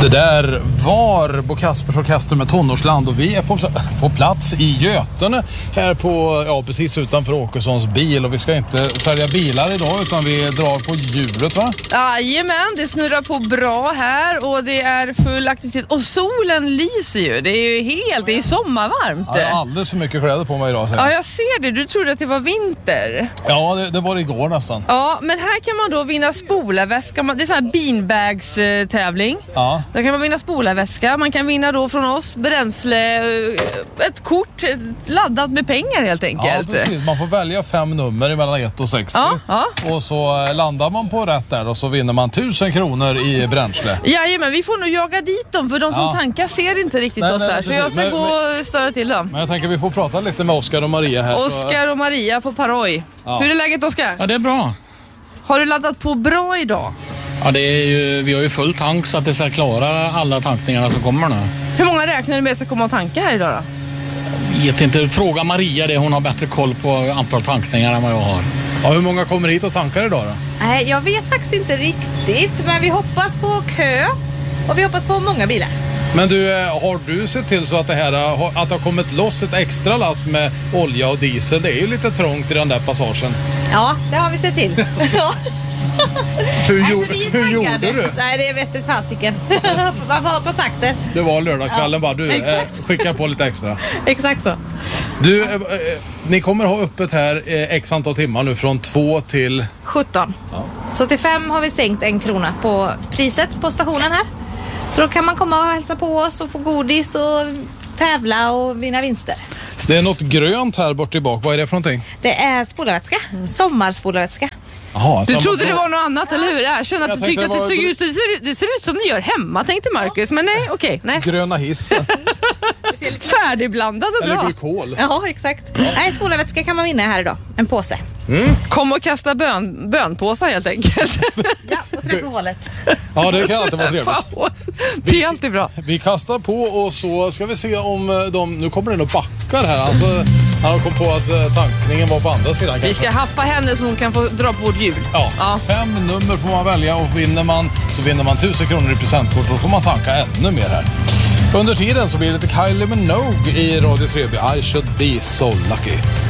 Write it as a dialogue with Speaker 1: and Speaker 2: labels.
Speaker 1: Det där var Bo Kaspers Orkester med Tonårsland och vi är på plats i Götene här på, precis utanför Åkessons bil, och vi ska inte sälja bilar idag utan vi drar på hjulet, va?
Speaker 2: Jajamän, det snurrar på bra här och det är full aktivitet och solen lyser ju, det är ju det är sommarvarmt.
Speaker 1: Jag har alldeles för mycket kläder på mig idag.
Speaker 2: Ja, jag ser det, du trodde att det var vinter.
Speaker 1: Ja, det var det igår nästan.
Speaker 2: Ja, men här kan man då vinna spolarväska, det är sån här beanbags-tävling.
Speaker 1: Ja.
Speaker 2: Då kan man vinna spolarväska, man kan vinna då från oss bränsle, ett kort laddat med pengar helt enkelt.
Speaker 1: Ja, precis. Man får välja 5 nummer mellan 1 och 60.
Speaker 2: Ja.
Speaker 1: Och så landar man på rätt där och så vinner man 1000 kronor i bränsle.
Speaker 2: Jajamän, vi får nog jaga dit dem för de som tankar ser inte riktigt oss här. Så jag ska gå och störa till dem.
Speaker 1: Men jag tänker vi får prata lite med Oskar och Maria här.
Speaker 2: Oskar och Maria på Paroj. Ja. Hur är läget, Oskar?
Speaker 3: Ja, det är bra.
Speaker 2: Har du laddat på bra idag?
Speaker 3: Ja, vi har ju full tank så att det ska klara alla tankningarna som kommer nu.
Speaker 2: Hur många räknar du med ska komma och tanka här idag då?
Speaker 3: Jag vet inte, fråga Maria det. Hon har bättre koll på antal tankningar än vad jag har.
Speaker 1: Ja, hur många kommer hit och tankar idag då?
Speaker 4: Nej, jag vet faktiskt inte riktigt. Men vi hoppas på kö och vi hoppas på många bilar.
Speaker 1: Men du, har du sett till så att det har kommit loss ett extra lass med olja och diesel? Det är ju lite trångt i den där passagen.
Speaker 4: Ja, det har vi sett till.
Speaker 1: Hur gjorde du?
Speaker 4: Nej, det vet du fasiken. Man får ha kontakter.
Speaker 1: Det var lördagskvällen bara, du skickar på lite extra.
Speaker 4: Exakt så.
Speaker 1: Du, ni kommer ha öppet här x antal timmar nu från 2 till
Speaker 4: 17. Ja. Så till 5 har vi sänkt 1 krona på priset på stationen här. Så då kan man komma och hälsa på oss och få godis och tävla och vinna vinster.
Speaker 1: Det är något grönt här bort tillbaka. Vad är det för någonting?
Speaker 4: Det är spolarvätska. Sommarspolarvätska.
Speaker 1: Aha,
Speaker 2: du trodde det var något annat, eller hur? Jag känner att du tyckte att det ser ut som ni gör hemma, tänkte Marcus. Men nej, okej. Nej.
Speaker 1: Gröna hissen.
Speaker 2: Färdigblandad och bra.
Speaker 1: Eller glykol.
Speaker 4: Ja, exakt. Nej, spolarvätska kan man vinna här idag. En påse.
Speaker 2: Kom och kasta bönpåsar helt enkelt.
Speaker 4: Ja, och träffa hålet.
Speaker 1: Ja, det kan alltid vara trevligt.
Speaker 2: Det är alltid bra.
Speaker 1: Vi kastar på och så ska vi se om nu kommer den och backar här. Alltså, han har kommit på att tankningen var på andra sidan.
Speaker 2: Vi
Speaker 1: kanske.
Speaker 2: ska haffa henne så hon kan få dra på vårt hjul.
Speaker 1: Ja, 5 nummer får man välja och vinner man 1000 kronor i presentkort och då får man tanka ännu mer här. Under tiden så blir det lite Kylie Minogue i Radio 3B. I should be so lucky.